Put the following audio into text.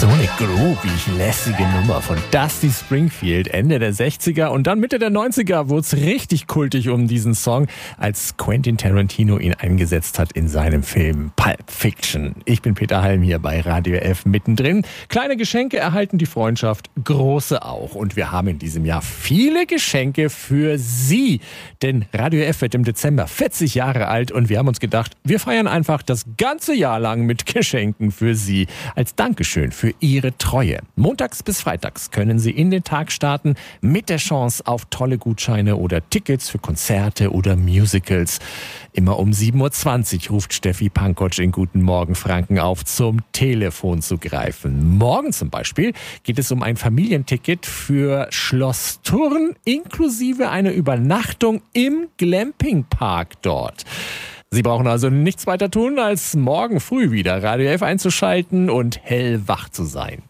So eine groovig lässige Nummer von Dusty Springfield, Ende der 60er und dann Mitte der 90er wurde es richtig kultig um diesen Song, als Quentin Tarantino ihn eingesetzt hat in seinem Film Pulp Fiction. Ich bin Peter Halm hier bei Radio F mittendrin. Kleine Geschenke erhalten die Freundschaft, große auch. Und wir haben in diesem Jahr viele Geschenke für Sie. Denn Radio F wird im Dezember 40 Jahre alt und wir haben uns gedacht, wir feiern einfach das ganze Jahr lang mit Geschenken für Sie. Als Dankeschön für Ihre Treue. Montags bis freitags können Sie in den Tag starten mit der Chance auf tolle Gutscheine oder Tickets für Konzerte oder Musicals. Immer um 7.20 Uhr ruft Steffi Pankotsch in Guten Morgen Franken auf, zum Telefon zu greifen. Morgen zum Beispiel geht es um ein Familienticket für Schloss Thurn inklusive einer Übernachtung im Glampingpark dort. Sie brauchen also nichts weiter tun, als morgen früh wieder Radio F einzuschalten und hellwach zu sein.